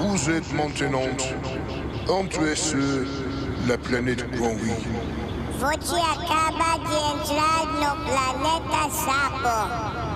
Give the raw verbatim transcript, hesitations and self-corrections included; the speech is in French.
vous êtes maintenant entré sur la planète Granby. Você acaba de entrar no planeta Sapo.